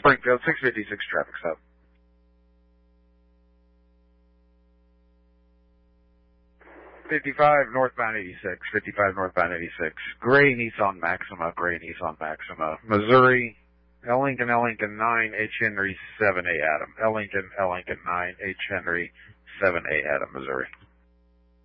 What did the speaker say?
Springfield, 656 traffic stop. '55 northbound 86, 55 northbound 86. Gray Nissan Maxima, Missouri. L. Lincoln 9, H. Henry 7A Adam. L. Lincoln 9, H. Henry 7A Adam, Missouri.